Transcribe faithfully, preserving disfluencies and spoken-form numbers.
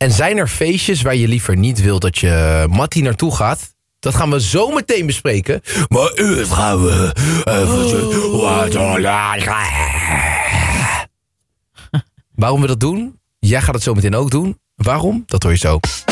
En zijn er feestjes waar je liever niet wil dat je Mattie naartoe gaat? Dat gaan we zo meteen bespreken. Maar eerst gaan we eventjes... Waarom we dat doen? Jij gaat het zo meteen ook doen. Waarom? Dat hoor je zo.